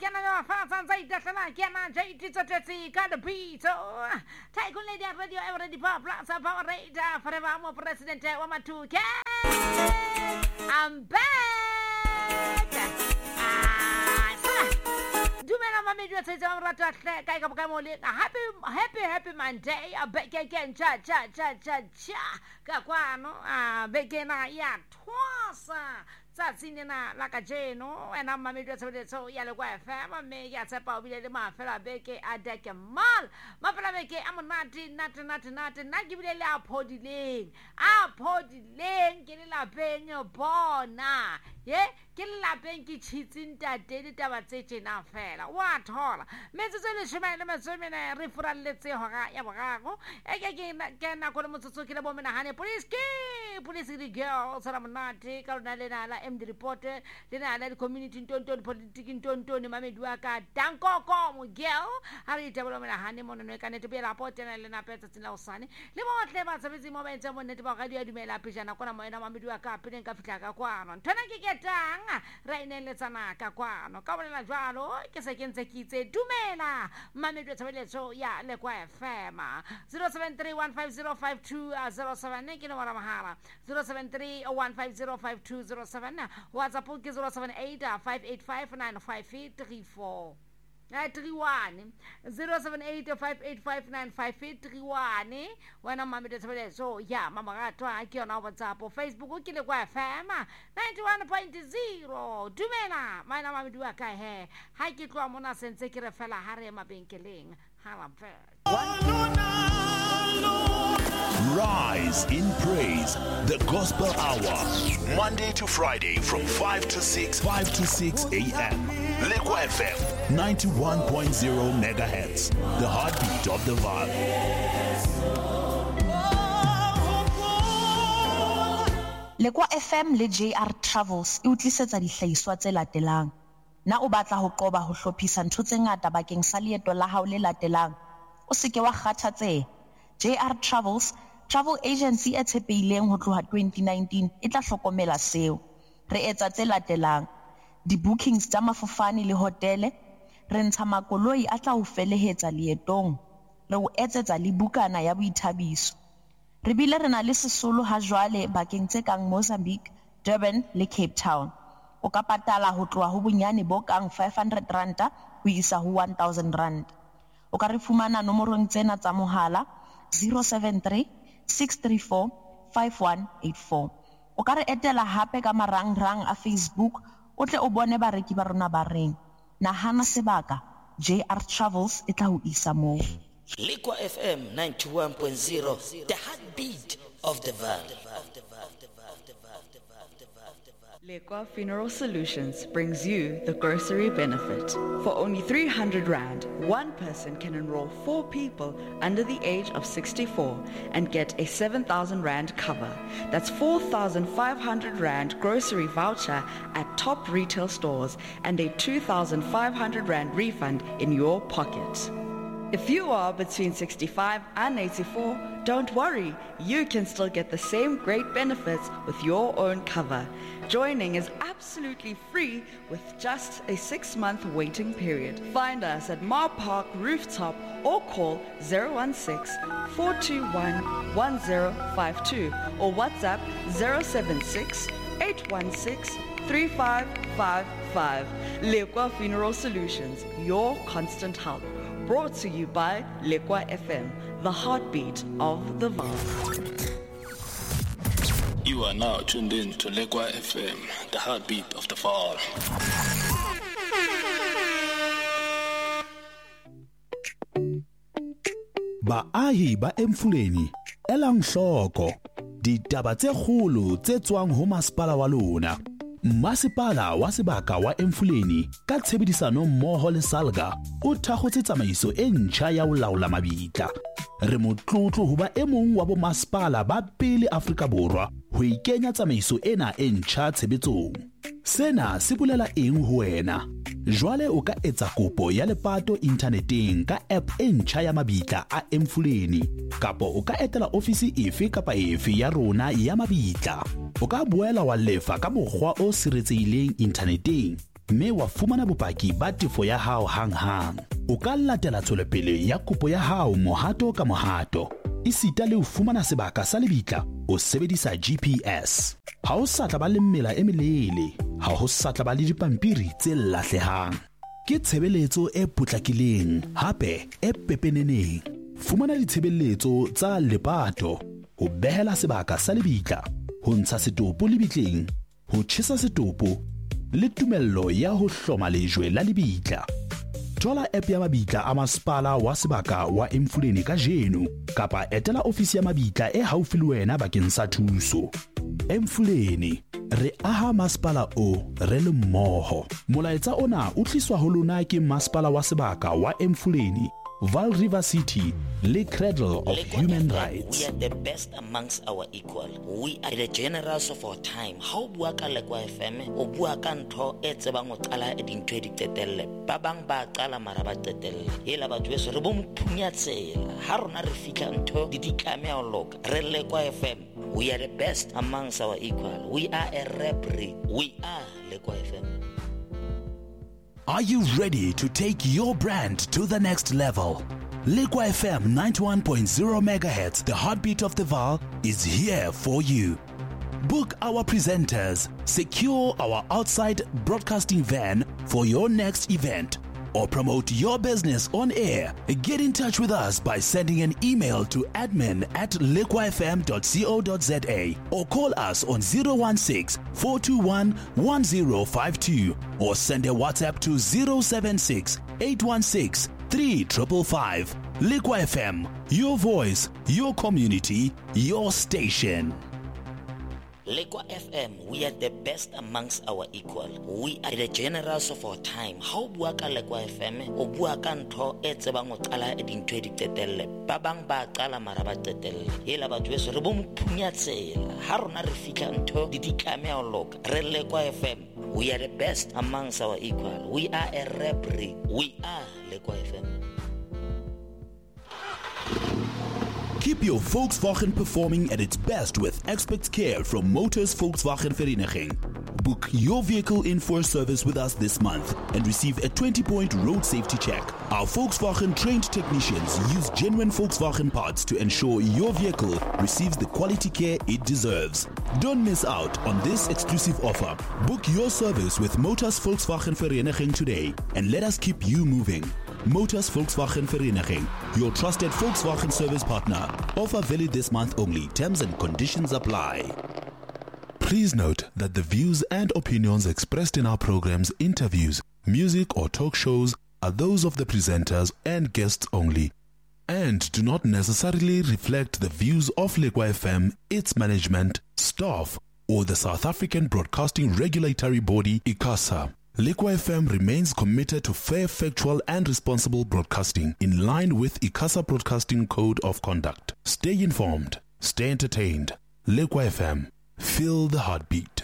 Yana Fasan Zaitana, Kiana, JT, got the beat. Tycoon Lady Radio, already Power Plaza, Power Radar, Forever President, Wama 2K. I'm back. Happy Monday. I beg again, cha. Kakwano, begena ya twasa. Satsina like Jeno, and I'm a so yellow family. May get up over the Mafella Beke a deck a mal. Mafella Beke, I'm not give it a lap poddy lane. Ah, poddy lane, get a la penny born. Yeah, get a la penky cheats in that daily tabatin affair. What all? Mrs. Shimana, referral, let's say, Yamago. Again, can I call him to soak in a woman, honey, police, the girls, I'm not take out the reporter, then I let the community Tonton, politics in Tonton, Mammy Duaka, Danko, girl. Harry Tablomana, honeymoon, and can to be a report and Elena Peters in Lausanne. Limon never servicing moments when the Bagadia de Mela Pijana, Mammy Duaka, Pidden Cafitaca, Tanaki get down, Rain and Lesana, Caquano, Cavalera Jalo, guess I can say kids, Dumela, Mammy Duaka, so yeah, Lequa Fema, 07315052007, Nakin Waramahara, 07315052007. WhatsApp 078-585-95834. 31 078-585-95831. When I'm so yeah, Mama I can on WhatsApp or Facebook. Kill a fama 91.0. Dumena, my name do a kai hair. Hi, get Ramona and take a fella Harema being killing. Rise in praise, the Gospel Hour, Monday to Friday from 5 to 6 a.m. Lekwa FM 91.0 megahertz, the heartbeat of the Vaal. Lekwa FM le JR Travels e utlisetsa dihlahiswa tse latelang. Na o batla ho qoba ho hlophisa ntho tse ngata bakeng sa leeto la hao le latelang. O se ke wa kgathatseha. JR Travels, travel agency e tshepehileng ho tloha 2019 e tla hlokomela seo. Re etsa tse latelang: di-bookings tsa mafofane le hotele, re ntsha makoloi a tla o felehetsa leetong, re o etsetsa le bukana ya boithabiso. Re bile re na le sesolo ha jwale bakeng tse kang Mozambique, Durban le Cape Town. O ka patala ho tloha ho bonyane bo kang 500 ranta ho isa ho 1000 rand. O ka re fumana nomorong tsena tsa mohala 073 634 5184. O ka re etela hape ka marangrang a Facebook, o tle o bone bareki ba rona ba reng. Nahana sebaka, JR Travels e tla ho isa moo. Lekwa FM 91.0, the heartbeat of the Vaal. Lekwa Funeral Solutions brings you the grocery benefit. For only 300 Rand, one person can enroll 4 people under the age of 64 and get a 7,000 Rand cover. That's 4,500 Rand grocery voucher at top retail stores and a 2,500 Rand refund in your pocket. If you are between 65 and 84, don't worry, you can still get the same great benefits with your own cover. Joining is absolutely free with just a 6-month waiting period. Find us at Mar Park Rooftop or call 016-421-1052 or WhatsApp 076-816-3555. Lekwa Funeral Solutions, your constant help. Brought to you by Lekwa FM, the heartbeat of the Vaal. You are now tuned in to Lekwa FM, the heartbeat of the Vaal. Baahi ba Emfuleni, elang hloko, ditaba tse kgolo tse tswang ho masepala wa lona. Masepala wa sebaka wa Emfuleni ka tshebedisano mmoho le Salga o thakgotse tsamaiso e ntjha ya ho laola mabitla. Re motlotlo ho ba e mong wa bo masepala ba pele Afrika Borwa ho ikenya tsamaiso ena e ntjha tshebetsong. Sena se bolela eng ho wena? Jwale o ka etsa kopo ya lepato inthaneteng ka app e ntjha ya mabitla a Emfuleni, kapo o ka etela ofisi efe kapa efe ya rona ya mabitla. O ka boela wa lefa ka mokgwa o siretsehileng inthaneteng. mme wa fumana bopaki ba tefo ya hao hang-hang. O ka latela tswelopele ya kopo ya hao mohato ka mohato. Isita le ho fumana sebaka sa lebitla o sebedisa GPS. Ha o sa tla ba le mmela e melele, ha ho sa tla ba le dipampiri tse lahlehang. Ke tshebeletso e potlakileng hape e pepeneneng. Fumana ditshebeletso tsa lepato, ho behela sebaka sa lebitla, ho ntsha setopo lebitleng, ho tjhesa setopo le tumello ya ho hloma lejwe la lebitla. Thola app ya mabitla a masepala wa sebaka wa Emfuleni ka jeno kapa etela ofisi ya mabitla e haufi le wena bakeng sa thuso. Emfuleni, re aha masepala o re le mmoho. Molaetsa ona o tliswa ho lona ke masepala wa sebaka wa Emfuleni, Vaal River City, le Cradle of Human Rights. We are the best amongst our equal. We are the generals of our time. How bua ka Lekwa FM o bua ka ntho e tsebang o qala e dintho e ditetelle. Ba bang ba qala mara ba tetelle. Hela batho beso re bo mphunya tsela. Ha rona re fika ntho di ditlame o loka. Re Lekwa FM. We are the best amongst our equal. We are a rap breed. We are Lekwa FM. Are you ready to take your brand to the next level? Lekwa FM 91.0 MHz, the heartbeat of the Vaal, is here for you. Book our presenters, secure our outside broadcasting van for your next event, or promote your business on air. Get in touch with us by sending an email to admin@lekwafm.co.za or call us on 016-421-1052 or send a WhatsApp to 076-816-3555. Lekwa FM, your voice, your community, your station. Lekwa FM, we are the best amongst our equal. We are the generals of our time. How bua ka Lekwa FM o bua ka ntho e tsebang o qala e dintho e ditetelle. Ba bang ba qala mara ba tetelle. Hela batho beso re bo mphunya tsela. Ha rona re fika ntho di ditlame o loka. Re Lekwa FM. We are the best amongst our equal. We are a rap breed. We are Lekwa FM. Keep your Volkswagen performing at its best with expert care from Motors Volkswagen Vereniging. Book your vehicle in for service with us this month and receive a 20-point road safety check. Our Volkswagen trained technicians use genuine Volkswagen parts to ensure your vehicle receives the quality care it deserves. Don't miss out on this exclusive offer. Book your service with Motors Volkswagen Vereniging today and let us keep you moving. Motors Volkswagen Vereniging, your trusted Volkswagen service partner. Offer valid this month only. Terms and conditions apply. Please note that the views and opinions expressed in our programs, interviews, music or talk shows are those of the presenters and guests only and do not necessarily reflect the views of Lekwa FM, its management, staff, or the South African Broadcasting Regulatory Body, ICASA. Lekwa FM remains committed to fair, factual and responsible broadcasting in line with ICASA Broadcasting Code of Conduct. Stay informed, stay entertained. Lekwa FM, feel the heartbeat.